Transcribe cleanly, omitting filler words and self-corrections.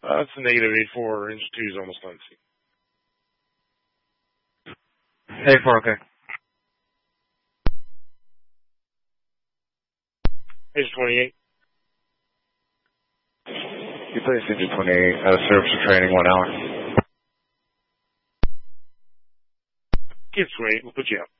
It's a negative 8-4. Inch 2 is almost unseen. 8-4, okay. Inch 28. You placed engine 28 out of service for training 1 hour. Keep sweet. We'll put you up.